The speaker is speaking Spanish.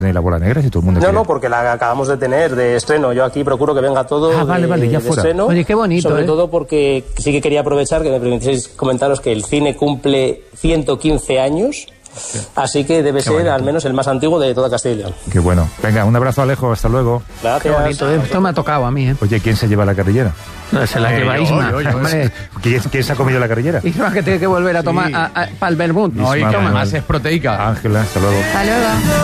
de la bola negra, si todo el mundo No, porque la acabamos de tener de estreno. Yo aquí procuro que venga todo vale, ya de fuera. estreno. Oye, qué bonito, Sobre todo porque sí que quería aprovechar, que me permitieseis comentaros que el cine cumple 115 años. Así que debe ser al menos el más antiguo de toda Castilla y León. Qué bueno. Venga, un abrazo, Alejo, hasta luego. Gracias. Qué bonito, esto me ha tocado a mí, Oye, ¿quién se lleva la carrillera? No, se la lleva Isma. Hombre, ¿Quién se ha comido la carrillera? Isma que tiene que volver a tomar para el vermut. No, y que además es proteica. Ángela, hasta luego. Hasta luego.